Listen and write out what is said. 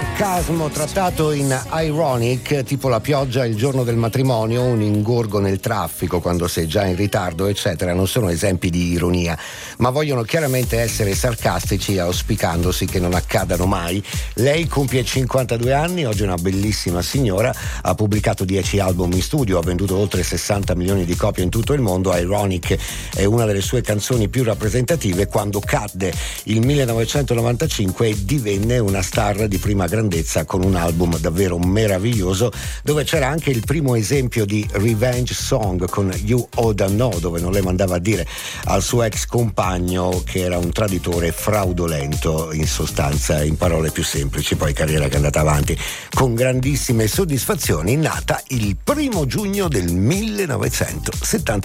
sarcasmo trattato in ironic, tipo la pioggia il giorno del matrimonio, un ingorgo nel traffico quando sei già in ritardo, eccetera, non sono esempi di ironia, ma vogliono chiaramente essere sarcastici, auspicandosi che non accadano mai. Lei compie 52 anni, oggi è una bellissima signora, ha pubblicato 10 album in studio, ha venduto oltre 60 milioni di copie in tutto il mondo. Ironic è una delle sue canzoni più rappresentative. Quando cadde il 1995 e divenne una star di prima grandezza con un album davvero meraviglioso, dove c'era anche il primo esempio di revenge song con You Oughta Know, dove non le mandava a dire al suo ex compagno che era un traditore fraudolento, in sostanza, in parole più semplici. Poi carriera che è andata avanti con grandissime soddisfazioni, nata il 1 giugno del 1970.